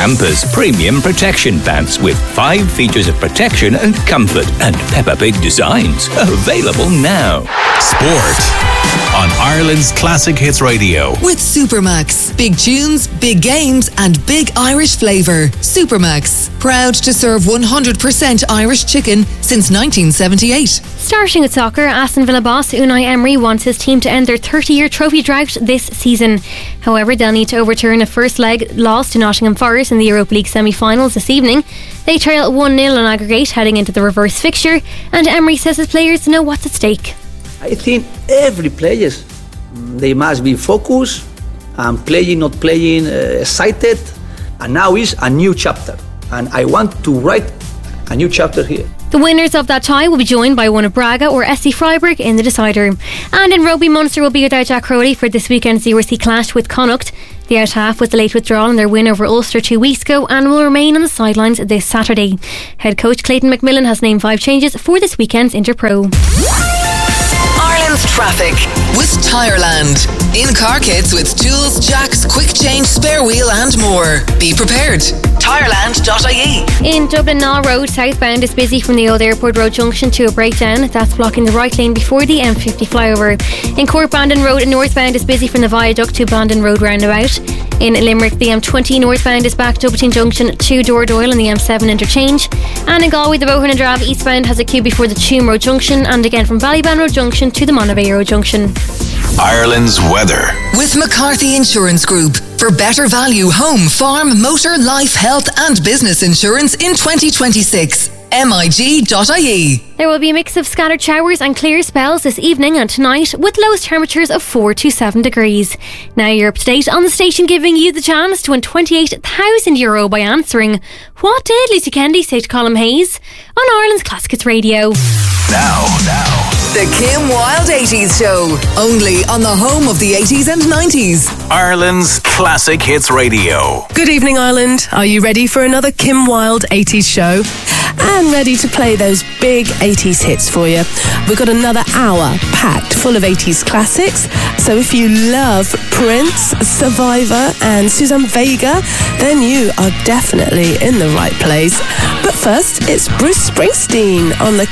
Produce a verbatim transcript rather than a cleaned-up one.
Campers Premium Protection Pants with five features of protection and comfort and Peppa Pig designs. Available now. Sport on Ireland's Classic Hits Radio. With Supermax. Big tunes, big games and big Irish flavour. Supermax. Proud to serve one hundred percent Irish chicken since nineteen seventy-eight. Starting with soccer, Aston Villa boss Unai Emery wants his team to end their thirty-year trophy drought this season. However, they'll need to overturn a first leg loss to Nottingham Forest in the Europa League semi-finals this evening. They trail one nil on aggregate heading into the reverse fixture, and Emery says his players know what's at stake. I think every player, they must be focused and playing, not playing, uh, excited. And now is a new chapter. And I want to write a new chapter here. The winners of that tie will be joined by one of Braga or S C Freiburg in the decider. And in rugby, Munster will be without Jack Crowley for this weekend's U R C clash with Connacht. The out half with the late withdrawal in their win over Ulster two weeks ago and will remain on the sidelines this Saturday. Head coach Clayton McMillan has named five changes for this weekend's Interpro. Ireland's traffic with Tireland. In car kits with tools, jacks, quick change, spare wheel and more. Be prepared. Tireland dot I E. In Dublin, Naw Road southbound is busy from the old Airport Road junction to a breakdown. That's blocking the right lane before the M fifty flyover. In Cork, Bandon Road northbound is busy from the viaduct to Bandon Road roundabout. In Limerick, the M twenty northbound is backed up between junction to Dordoyle and the M seven interchange. And in Galway, the Bohern and Drab eastbound has a queue before the Tuam Road junction, and again from Ballyban Road junction to the Monavea Road junction. Ireland's weather with McCarthy Insurance Group. For better value home, farm, motor, life, health and business insurance in twenty twenty-six. M I G dot I E. There will be a mix of scattered showers and clear spells this evening and tonight, with lowest temperatures of four to seven degrees. Now you're up to date on the station, giving you the chance to win twenty-eight thousand euro by answering what did Lucy Kennedy say to Colm Hayes on Ireland's Classic Hits Radio. Now, now. The Kim Wilde eighties Show, only on the home of the eighties and nineties. Ireland's Classic Hits Radio. Good evening, Ireland. Are you ready for another Kim Wilde eighties show? And ready to play those big eighties hits for you. We've got another hour packed full of eighties classics. So if you love Prince, Survivor and Suzanne Vega, then you are definitely in the right place. But first, it's Bruce Springsteen on the